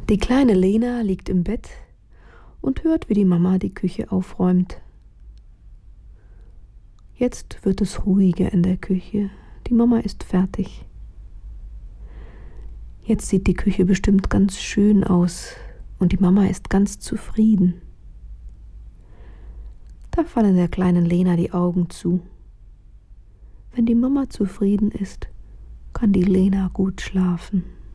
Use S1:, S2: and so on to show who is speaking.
S1: Die kleine Lena liegt im Bett und hört, wie die Mama die Küche aufräumt. Jetzt wird es ruhiger in der Küche. Die Mama ist fertig. Jetzt sieht die Küche bestimmt ganz schön aus und die Mama ist ganz zufrieden. Da fallen der kleinen Lena die Augen zu. Wenn die Mama zufrieden ist, kann die Lena gut schlafen.